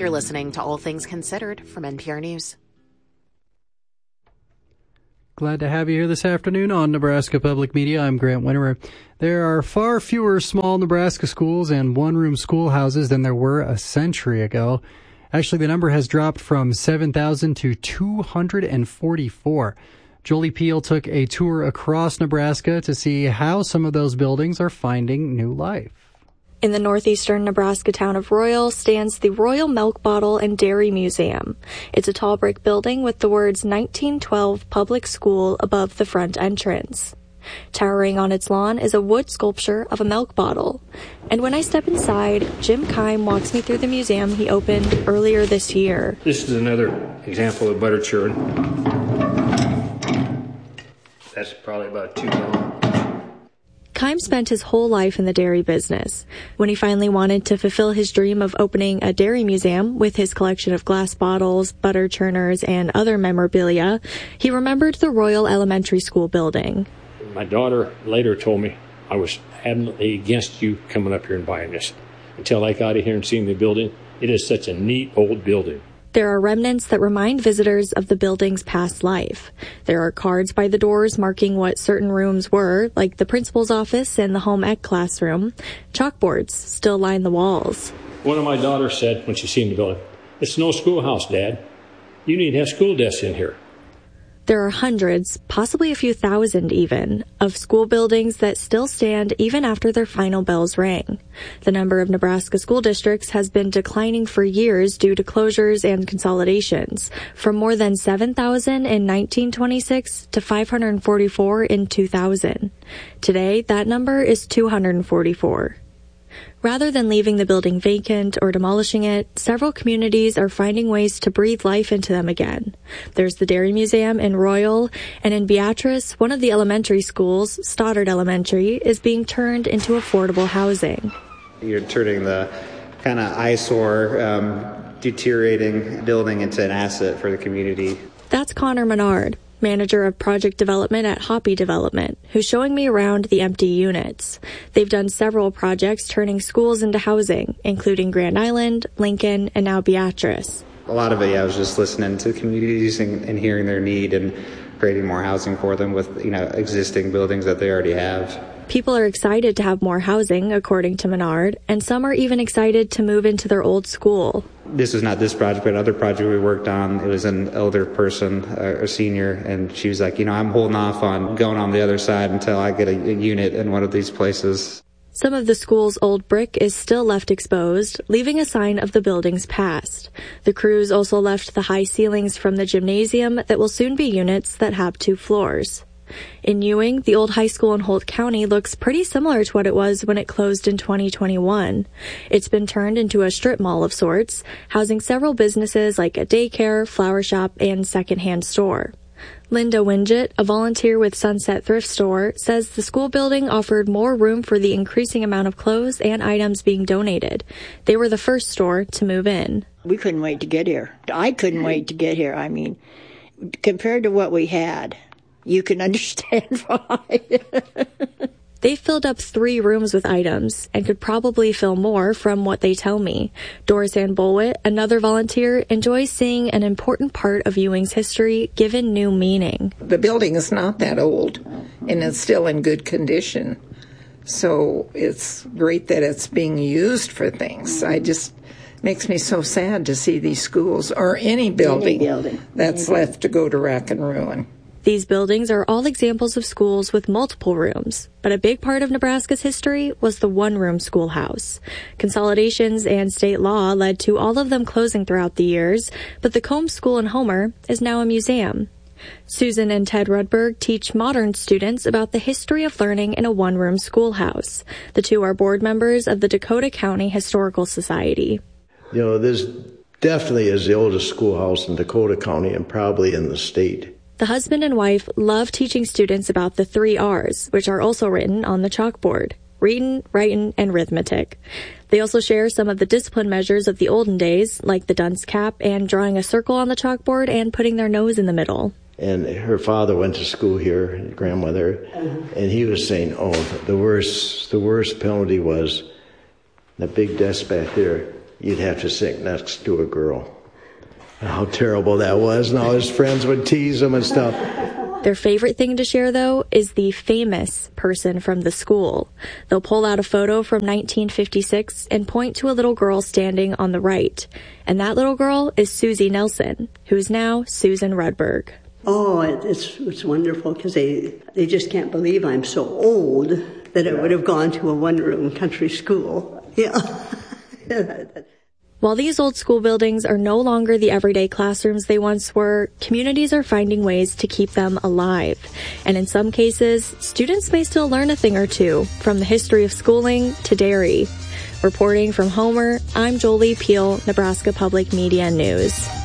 You're listening to All Things Considered from NPR News. Glad to have you here this afternoon on Nebraska Public Media. I'm Grant Winterer. There are far fewer small Nebraska schools and one-room schoolhouses than there were a century ago. Actually, the number has dropped from 7,000 to 244. Jolie Peel took a tour across Nebraska to see how some of those buildings are finding new life. In the northeastern Nebraska town of Royal stands the Royal Milk Bottle and Dairy Museum. It's a tall brick building with the words 1912 Public School above the front entrance. Towering on its lawn is a wood sculpture of a milk bottle. And when I step inside, Jim Keim walks me through the museum he opened earlier this year. This is another example of butter churn. That's probably about 2 gallons. Keim spent his whole life in the dairy business. When he finally wanted to fulfill his dream of opening a dairy museum with his collection of glass bottles, butter churners, and other memorabilia, he remembered the Royal Elementary School building. My daughter later told me I was adamantly against you coming up here and buying this. Until I got here and seen the building, it is such a neat old building. There are remnants that remind visitors of the building's past life. There are cards by the doors marking what certain rooms were, like the principal's office and the home ec classroom. Chalkboards still line the walls. One of my daughters said when she seen the building, "It's no schoolhouse, Dad. You need to have school desks in here." There are hundreds, possibly a few thousand even, of school buildings that still stand even after their final bells rang. The number of Nebraska school districts has been declining for years due to closures and consolidations, from more than 7,000 in 1926 to 544 in 2000. Today, that number is 244. Rather than leaving the building vacant or demolishing it, several communities are finding ways to breathe life into them again. There's the Dairy Museum in Royal, and in Beatrice, one of the elementary schools, Stoddard Elementary, is being turned into affordable housing. You're turning the kind of eyesore, deteriorating building into an asset for the community. That's Connor Menard, manager of project development at Hoppy Development, who's showing me around the empty units. They've done several projects turning schools into housing, including Grand Island, Lincoln, and now Beatrice. A lot of it, I was just listening to communities and hearing their need and creating more housing for them with, existing buildings that they already have. People are excited to have more housing, according to Menard, and some are even excited to move into their old school. This is not this project, but another project we worked on. It was an elder person, a senior, and she was like, I'm holding off on going on the other side until I get a unit in one of these places. Some of the school's old brick is still left exposed, leaving a sign of the building's past. The crews also left the high ceilings from the gymnasium that will soon be units that have 2 floors. In Ewing, the old high school in Holt County looks pretty similar to what it was when it closed in 2021. It's been turned into a strip mall of sorts, housing several businesses like a daycare, flower shop, and secondhand store. Linda Winget, a volunteer with Sunset Thrift Store, says the school building offered more room for the increasing amount of clothes and items being donated. They were the first store to move in. We couldn't wait to get here. I couldn't wait to get here. I mean, compared to what we had, you can understand why. They filled up 3 rooms with items and could probably fill more from what they tell me. Doris Ann Bolwit, another volunteer, enjoys seeing an important part of Ewing's history given new meaning. The building is not that old, and it's still in good condition. So it's great that it's being used for things. Makes me so sad to see these schools, or any building that's left to go to wreck and ruin. These buildings are all examples of schools with multiple rooms, but a big part of Nebraska's history was the one-room schoolhouse. Consolidations and state law led to all of them closing throughout the years, but the Combs School in Homer is now a museum. Susan and Ted Rudberg teach modern students about the history of learning in a one-room schoolhouse. The two are board members of the Dakota County Historical Society. This definitely is the oldest schoolhouse in Dakota County and probably in the state. The husband and wife love teaching students about the 3 R's, which are also written on the chalkboard: readin', writin', and arithmetic. They also share some of the discipline measures of the olden days, like the dunce cap and drawing a circle on the chalkboard and putting their nose in the middle. And her father went to school here, grandmother, and he was saying, the worst penalty was the big desk back there. you'd have to sit next to a girl. How terrible that was, and all his friends would tease him and stuff. Their favorite thing to share, though, is the famous person from the school. They'll pull out a photo from 1956 and point to a little girl standing on the right. And that little girl is Susie Nelson, who is now Susan Rudberg. Oh, it's wonderful because they just can't believe I'm so old that I would have gone to a one-room country school. Yeah. While these old school buildings are no longer the everyday classrooms they once were, communities are finding ways to keep them alive. And in some cases, students may still learn a thing or two, from the history of schooling to dairy. Reporting from Homer, I'm Jolie Peel, Nebraska Public Media News.